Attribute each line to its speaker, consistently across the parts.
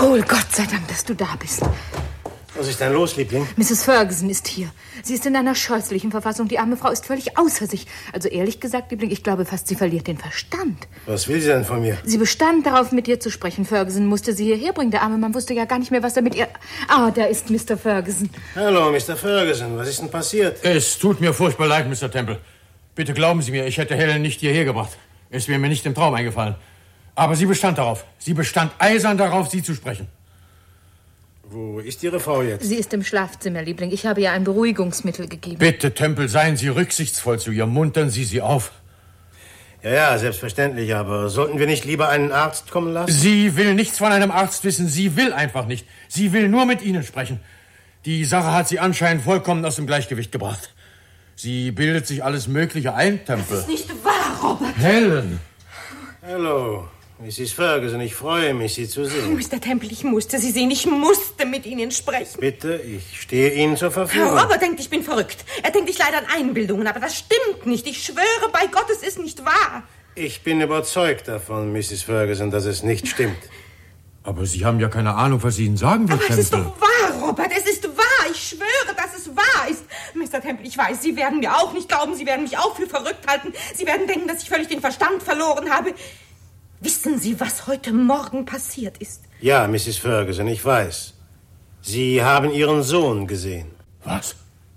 Speaker 1: Paul, Gott sei Dank, dass du da bist.
Speaker 2: Was ist denn los, Liebling?
Speaker 1: Mrs. Ferguson ist hier. Sie ist in einer scheußlichen Verfassung. Die arme Frau ist völlig außer sich. Also ehrlich gesagt, Liebling, ich glaube fast, sie verliert den Verstand.
Speaker 2: Was will sie denn von mir?
Speaker 1: Sie bestand darauf, mit dir zu sprechen. Ferguson musste sie hierher bringen. Der arme Mann wusste ja gar nicht mehr, was er mit ihr... Ah, da ist Mr. Ferguson.
Speaker 2: Hallo, Mr. Ferguson. Was ist denn passiert?
Speaker 3: Es tut mir furchtbar leid, Mr. Temple. Bitte glauben Sie mir, ich hätte Helen nicht hierher gebracht. Es wäre mir nicht im Traum eingefallen. Aber sie bestand darauf. Sie bestand eisern darauf, Sie zu sprechen.
Speaker 2: Wo ist Ihre Frau jetzt?
Speaker 1: Sie ist im Schlafzimmer, Liebling. Ich habe ihr ein Beruhigungsmittel gegeben.
Speaker 3: Bitte, Temple, seien Sie rücksichtsvoll zu ihr. Muntern Sie sie auf.
Speaker 2: Ja, selbstverständlich. Aber sollten wir nicht lieber einen Arzt kommen lassen?
Speaker 3: Sie will nichts von einem Arzt wissen. Sie will einfach nicht. Sie will nur mit Ihnen sprechen. Die Sache hat sie anscheinend vollkommen aus dem Gleichgewicht gebracht. Sie bildet sich alles Mögliche ein, Temple.
Speaker 1: Das ist nicht wahr, Robert.
Speaker 3: Helen.
Speaker 2: Hallo, Mrs. Ferguson. Ich freue mich, Sie zu sehen.
Speaker 4: Mr. Temple, ich musste Sie sehen. Ich musste mit Ihnen sprechen.
Speaker 2: Bitte, ich stehe Ihnen zur Verfügung.
Speaker 4: Herr Robert denkt, ich bin verrückt. Er denkt, ich leide an Einbildungen, aber das stimmt nicht. Ich schwöre bei Gott, es ist nicht wahr.
Speaker 2: Ich bin überzeugt davon, Mrs. Ferguson, dass es nicht stimmt.
Speaker 3: Aber Sie haben ja keine Ahnung, was sie Ihnen sagen will,
Speaker 4: Aber
Speaker 3: Temple.
Speaker 4: es ist doch wahr, Robert. Es ist wahr. Ich schwöre, dass es wahr ist. Mr. Temple, ich weiß, Sie werden mir auch nicht glauben. Sie werden mich auch für verrückt halten. Sie werden denken, dass ich völlig den Verstand verloren habe. Wissen Sie, was heute Morgen passiert ist?
Speaker 2: Ja, Mrs. Ferguson, ich weiß. Sie haben Ihren Sohn gesehen.
Speaker 3: Was?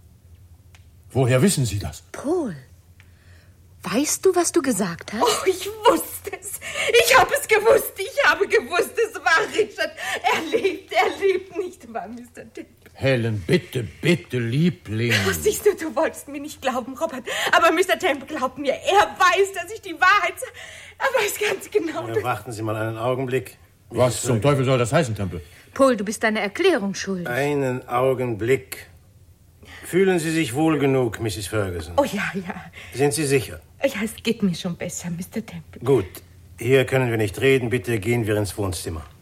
Speaker 3: Woher wissen Sie das?
Speaker 1: Paul, weißt du, was du gesagt hast?
Speaker 4: Oh, ich wusste es. Ich habe es gewusst. Ich habe gewusst, es war Richard. Er lebt nicht wahr, Mr. Temple?
Speaker 3: Helen, bitte, bitte, Liebling.
Speaker 4: Oh, siehst du, du wolltest mir nicht glauben, Robert. Aber Mr. Temple glaubt mir. Er weiß, dass ich die Wahrheit sage. Er weiß ganz genau.
Speaker 2: Ja, warten Sie mal einen Augenblick.
Speaker 3: Was zum Teufel soll das heißen, Temple?
Speaker 1: Paul, du bist deine Erklärung schuldig.
Speaker 2: Einen Augenblick. Fühlen Sie sich wohl genug, Mrs. Ferguson?
Speaker 4: Oh ja.
Speaker 2: Sind Sie sicher?
Speaker 4: Ja, es geht mir schon besser, Mr. Temple.
Speaker 2: Gut. Hier können wir nicht reden. Bitte gehen wir ins Wohnzimmer.